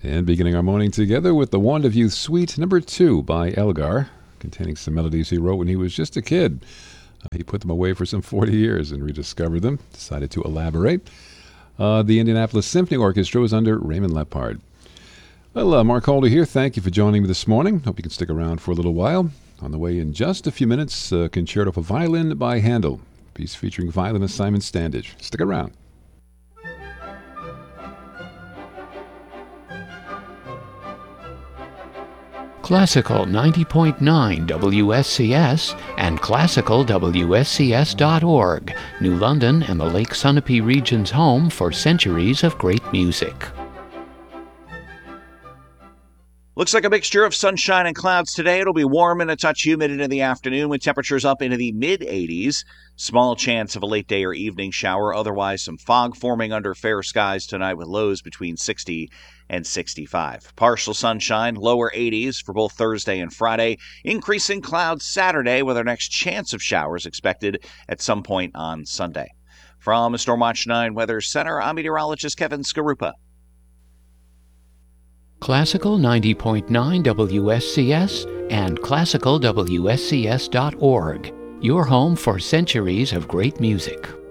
And beginning our morning together with the Wand of Youth Suite number 2 by Elgar, containing some melodies he wrote when he was just a kid. He put them away for some 40 years and rediscovered them, decided to elaborate. The Indianapolis Symphony Orchestra was under Raymond Lepard. Well, Mark Holder here. Thank you for joining me this morning. Hope you can stick around for a little while. On the way in just a few minutes, Concerto for Violin by Handel, piece featuring violinist Simon Standage. Stick around. Classical 90.9 WSCS and classicalwscs.org, New London and the Lake Sunapee region's home for centuries of great music. Looks like a mixture of sunshine and clouds today. It'll be warm and a touch humid in the afternoon with temperatures up into the mid-80s. Small chance of a late day or evening shower. Otherwise, some fog forming under fair skies tonight with lows between 60 and 65. Partial sunshine, lower 80s for both Thursday and Friday. Increasing clouds Saturday with our next chance of showers expected at some point on Sunday. From Stormwatch 9 Weather Center, I'm meteorologist Kevin Skarupa. Classical 90.9 WSCS and classicalwscs.org, your home for centuries of great music.